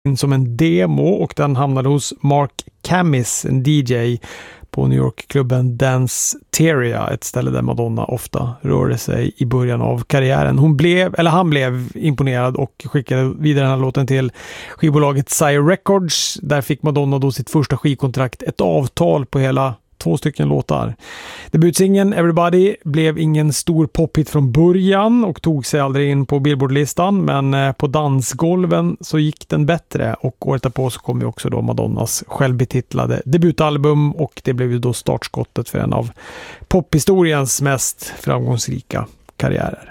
in som en demo och den hamnade hos Mark Camis, en DJ på New York-klubben Danceteria, ett ställe där Madonna ofta rörde sig i början av karriären. Han blev imponerad och skickade vidare den här låten till skivbolaget Sire Records. Där fick Madonna då sitt första skivkontrakt, ett avtal på hela 2 stycken låtar. Debutsingen Everybody blev ingen stor pophit från början och tog sig aldrig in på Billboard-listan, men på dansgolven så gick den bättre, och året därpå så kom ju också då Madonnas självbetitlade debutalbum, och det blev ju då startskottet för en av pophistoriens mest framgångsrika karriärer.